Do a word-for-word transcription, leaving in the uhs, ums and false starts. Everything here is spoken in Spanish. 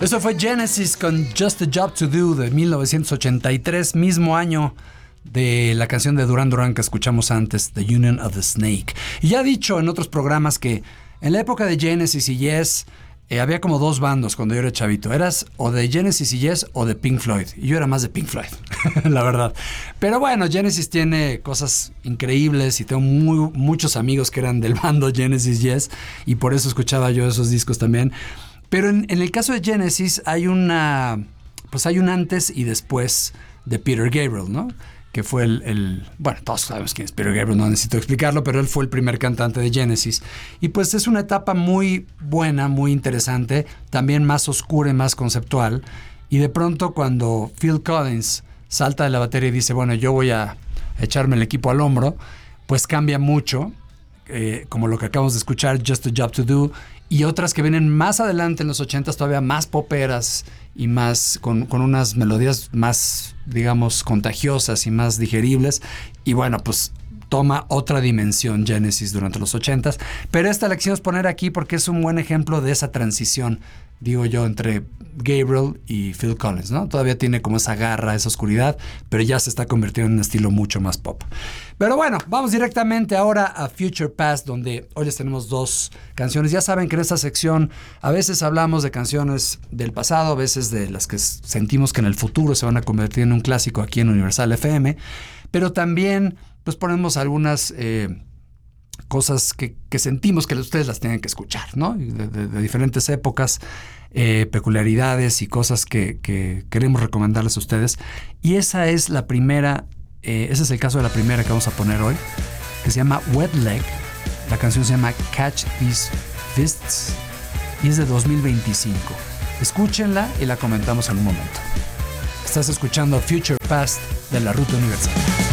Eso fue Genesis con Just a Job to Do de mil novecientos ochenta y tres, mismo año de la canción de Duran Duran que escuchamos antes, The Union of the Snake. Y ya he dicho en otros programas que en la época de Genesis y Yes eh, había como dos bandos cuando yo era chavito. Eras o de Genesis y Yes o de Pink Floyd. Y yo era más de Pink Floyd, la verdad. Pero bueno, Genesis tiene cosas increíbles y tengo muy, muchos amigos que eran del bando Genesis Yes y por eso escuchaba yo esos discos también. Pero en, en el caso de Genesis hay una, pues hay un antes y después de Peter Gabriel, ¿no? Que fue el, el... Bueno, todos sabemos quién es Peter Gabriel, no necesito explicarlo, pero él fue el primer cantante de Genesis. Y pues es una etapa muy buena, muy interesante, también más oscura y más conceptual. Y de pronto cuando Phil Collins salta de la batería y dice, bueno, yo voy a echarme el equipo al hombro, pues cambia mucho, eh, como lo que acabamos de escuchar, Just a Job to Do, y otras que vienen más adelante en los ochentas, todavía más poperas y más con, con unas melodías más, digamos, contagiosas y más digeribles. Y bueno, pues toma otra dimensión Genesis durante los ochentas. Pero esta la quisimos poner aquí porque es un buen ejemplo de esa transición, digo yo, entre Gabriel y Phil Collins, ¿no? Todavía tiene como esa garra, esa oscuridad, pero ya se está convirtiendo en un estilo mucho más pop. Pero bueno, vamos directamente ahora a Future Past, donde hoy les tenemos dos canciones. Ya saben que en esta sección a veces hablamos de canciones del pasado, a veces de las que sentimos que en el futuro se van a convertir en un clásico aquí en Universal F M, pero también pues ponemos algunas... Eh, cosas que, que sentimos que ustedes las tienen que escuchar, ¿no? De, de, de diferentes épocas, eh, peculiaridades y cosas que, que queremos recomendarles a ustedes. Y esa es la primera, eh, ese es el caso de la primera que vamos a poner hoy, que se llama Wet Leg. La canción se llama Catch These Fists y es de dos mil veinticinco. Escúchenla y la comentamos en un momento. Estás escuchando Future Past de la Ruta Universal.